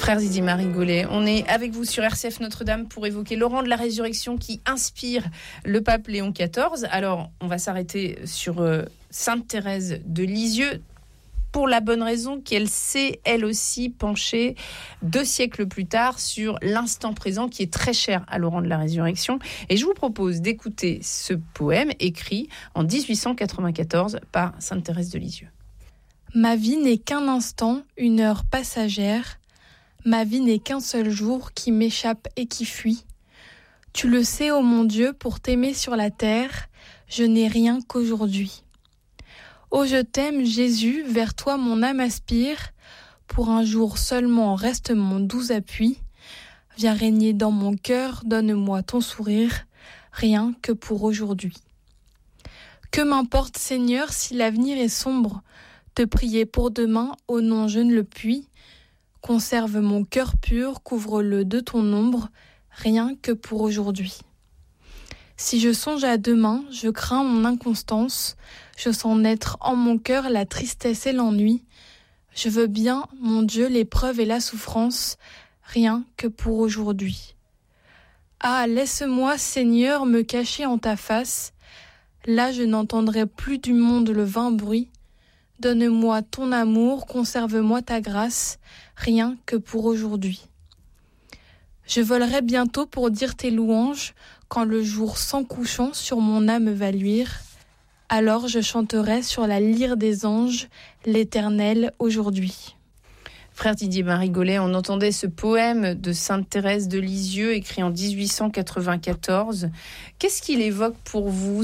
Frère Didier Marigolet, on est avec vous sur RCF Notre-Dame pour évoquer Laurent de la Résurrection qui inspire le pape Léon XIV. Alors, on va s'arrêter sur Sainte Thérèse de Lisieux pour la bonne raison qu'elle s'est, elle aussi, penchée 2 siècles plus tard sur l'instant présent qui est très cher à Laurent de la Résurrection. Et je vous propose d'écouter ce poème écrit en 1894 par Sainte Thérèse de Lisieux. Ma vie n'est qu'un instant, une heure passagère. Ma vie n'est qu'un seul jour qui m'échappe et qui fuit. Tu le sais, ô mon Dieu, pour t'aimer sur la terre, je n'ai rien qu'aujourd'hui. Ô je t'aime, Jésus, vers toi mon âme aspire. Pour un jour seulement reste mon doux appui. Viens régner dans mon cœur, donne-moi ton sourire, rien que pour aujourd'hui. Que m'importe, Seigneur, si l'avenir est sombre, te prier pour demain, au nom je ne le puis. Conserve mon cœur pur, couvre-le de ton ombre, rien que pour aujourd'hui. Si je songe à demain, je crains mon inconstance, je sens naître en mon cœur la tristesse et l'ennui. Je veux bien, mon Dieu, l'épreuve et la souffrance, rien que pour aujourd'hui. Ah, laisse-moi, Seigneur, me cacher en ta face, là je n'entendrai plus du monde le vain bruit. Donne-moi ton amour, conserve-moi ta grâce, rien que pour aujourd'hui. Je volerai bientôt pour dire tes louanges, quand le jour sans couchant sur mon âme va luire. Alors je chanterai sur la lyre des anges, l'Éternel aujourd'hui. Frère Didier Marigolet, on entendait ce poème de Sainte Thérèse de Lisieux écrit en 1894. Qu'est-ce qu'il évoque pour vous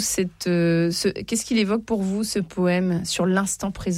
ce poème sur l'instant présent ?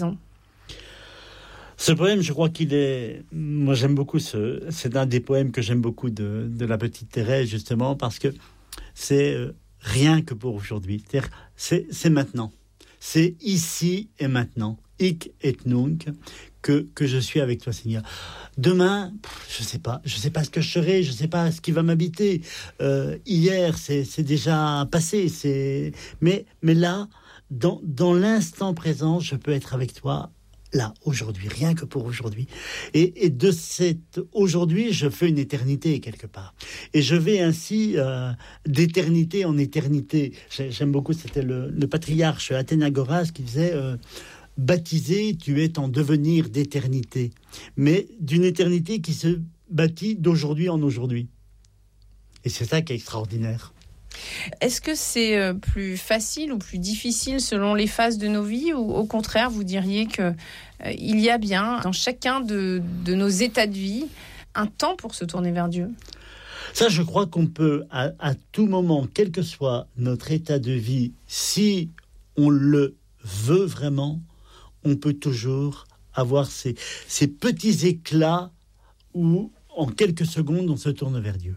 Ce poème, je crois qu'il est... Moi, j'aime beaucoup c'est un des poèmes que j'aime beaucoup de la petite Thérèse, justement, parce que c'est rien que pour aujourd'hui. C'est maintenant. C'est ici et maintenant. Hic et nunc. Que je suis avec toi, Seigneur. Demain, je sais pas ce que je serai, je sais pas ce qui va m'habiter. Hier, c'est déjà passé. Mais là, dans l'instant présent, je peux être avec toi. Là, aujourd'hui, rien que pour aujourd'hui. Et de cet aujourd'hui, je fais une éternité quelque part. Et je vais ainsi d'éternité en éternité. J'aime beaucoup, c'était le patriarche Athénagoras qui disait baptisé, tu es en devenir d'éternité. Mais d'une éternité qui se bâtit d'aujourd'hui en aujourd'hui. Et c'est ça qui est extraordinaire. Est-ce que c'est plus facile ou plus difficile selon les phases de nos vies, ou au contraire, vous diriez que il y a bien dans chacun de nos états de vie un temps pour se tourner vers Dieu ? Ça, je crois qu'on peut à tout moment, quel que soit notre état de vie, si on le veut vraiment, on peut toujours avoir ces petits éclats où en quelques secondes on se tourne vers Dieu.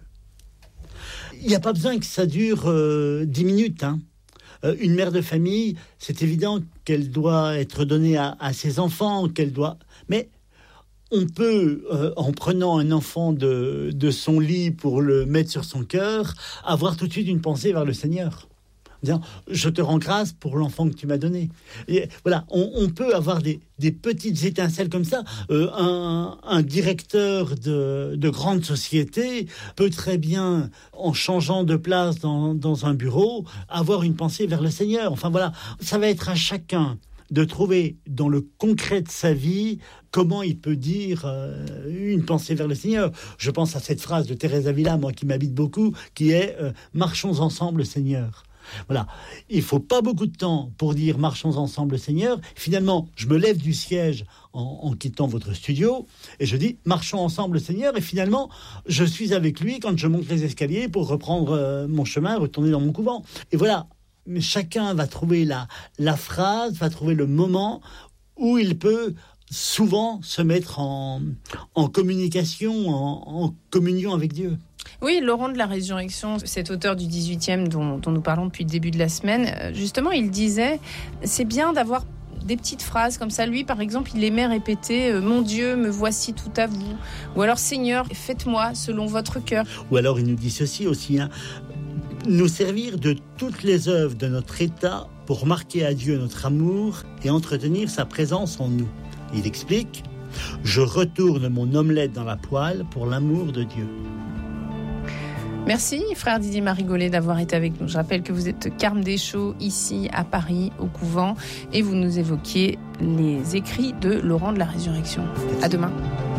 Il n'y a pas besoin que ça dure 10 minutes. Une mère de famille, c'est évident qu'elle doit être donnée à ses enfants, mais on peut, en prenant un enfant de son lit pour le mettre sur son cœur, avoir tout de suite une pensée vers le Seigneur. Disant, je te rends grâce pour l'enfant que tu m'as donné. Et voilà, on peut avoir des petites étincelles comme ça. Un directeur de grande société peut très bien, en changeant de place dans un bureau, avoir une pensée vers le Seigneur. Enfin voilà, ça va être à chacun de trouver dans le concret de sa vie comment il peut dire une pensée vers le Seigneur. Je pense à cette phrase de Thérèse d'Avila, moi qui m'habite beaucoup, qui est « Marchons ensemble, Seigneur ». Voilà, il faut pas beaucoup de temps pour dire marchons ensemble Seigneur. Finalement, je me lève du siège en quittant votre studio et je dis marchons ensemble Seigneur, et finalement je suis avec lui quand je monte les escaliers pour reprendre mon chemin, retourner dans mon couvent. Et voilà, mais chacun va trouver la phrase, va trouver le moment où il peut souvent se mettre en communication, en communion avec Dieu. Oui, Laurent de la Résurrection, cet auteur du 18e dont nous parlons depuis le début de la semaine, justement, il disait, c'est bien d'avoir des petites phrases comme ça. Lui, par exemple, il aimait répéter « Mon Dieu, me voici tout à vous » ou alors « Seigneur, faites-moi selon votre cœur ». Ou alors il nous dit ceci aussi, nous servir de toutes les œuvres de notre état pour marquer à Dieu notre amour et entretenir sa présence en nous. Il explique Je retourne mon omelette dans la poêle pour l'amour de Dieu. Merci, frère Didier Marigolet, d'avoir été avec nous. Je rappelle que vous êtes carme des Chaux, ici à Paris, au couvent, et vous nous évoquiez les écrits de Laurent de la Résurrection. À demain.